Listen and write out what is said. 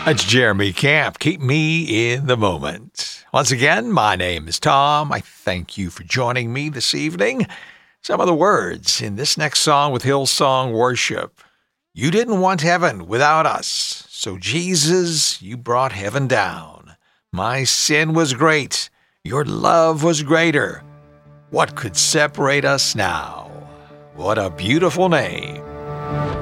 That's Jeremy Camp. Keep me in the moment. Once again, my name is Tom. I thank you for joining me this evening. Some of the words in this next song with Hillsong Worship. You didn't want heaven without us, so Jesus, you brought heaven down. My sin was great. Your love was greater. What could separate us now? What a beautiful name.